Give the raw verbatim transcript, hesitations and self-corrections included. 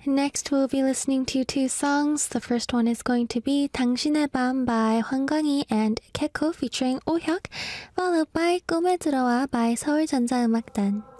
Next, we'll be listening to two songs. The first one is going to be 당신의 밤 by 황광희 and Keko featuring 오혁, followed by 꿈에 들어와 by 서울전자음악단.